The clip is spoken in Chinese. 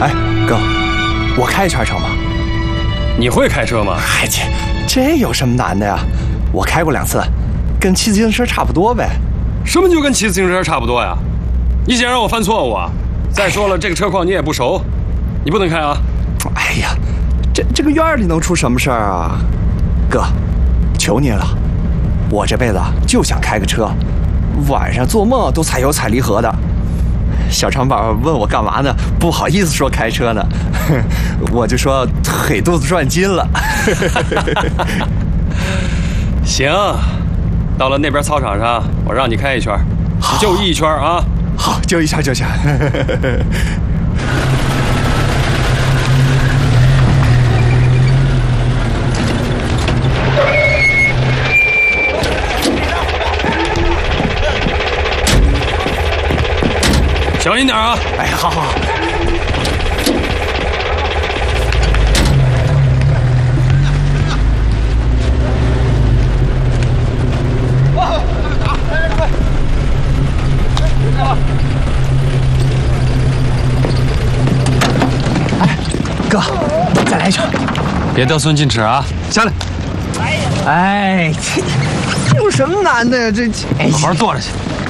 哎，哥，我开一圈成吗？ 你会开车吗？ 哎，这有什么难的呀？我开过2次，跟骑自行车差不多呗。 什么就跟骑自行车差不多呀？你想让我犯错误啊？再说了，这个车况你也不熟，你不能开啊！ 哎呀，这个院里能出什么事儿啊？哥，求您了，我这辈子就想开个车，晚上做梦都踩油踩离合的。小长宝问我干嘛呢？不好意思说开车呢，我就说腿肚子转筋了。 行，到了那边操场上，我让你开一圈，就1圈啊！ 好，就一圈就行。 小心点啊！ 哎，好好。哎，哥，再来一圈。 别得寸进尺啊！下来。 哎，这有什么难的呀？这， 好好坐着去。